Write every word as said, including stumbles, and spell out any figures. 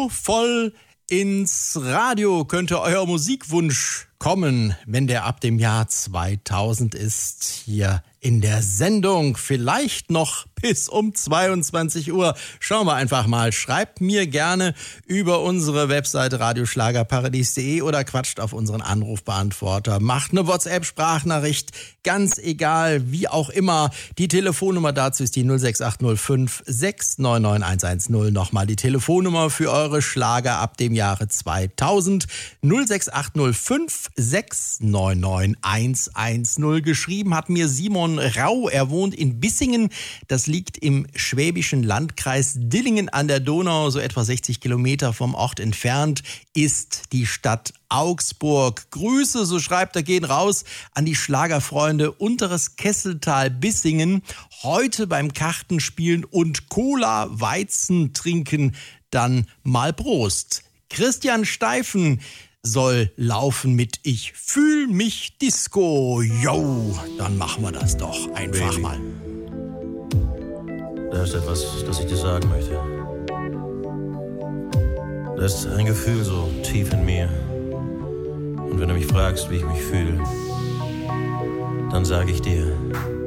So voll ins Radio könnte euer Musikwunsch kommen, wenn der ab dem Jahr zweitausend ist, hier in der Sendung. Vielleicht noch bis um zweiundzwanzig Uhr. Schauen wir einfach mal. Schreibt mir gerne über unsere Webseite radioschlagerparadies punkt de oder quatscht auf unseren Anrufbeantworter. Macht eine WhatsApp-Sprachnachricht. Ganz egal, wie auch immer. Die Telefonnummer dazu ist die null sechs acht null fünf sechs neun neun eins eins null. Nochmal die Telefonnummer für eure Schlager ab dem Jahre zweitausend. null sechs acht null fünf sechs neun neun eins eins null. Geschrieben hat mir Simon Rau. Er wohnt in Bissingen. Das liegt im schwäbischen Landkreis Dillingen an der Donau, so etwa sechzig Kilometer vom Ort entfernt, ist die Stadt Augsburg. Grüße, so schreibt er, gehen raus an die Schlagerfreunde Unteres Kesseltal Bissingen. Heute beim Kartenspielen und Cola Weizen trinken, dann mal Prost. Christian Steifen soll laufen mit Ich fühl mich Disco. Yo, dann machen wir das doch einfach Baby, mal. Da ist etwas, das ich dir sagen möchte. Da ist ein Gefühl so tief in mir. Und wenn du mich fragst, wie ich mich fühle, dann sage ich dir,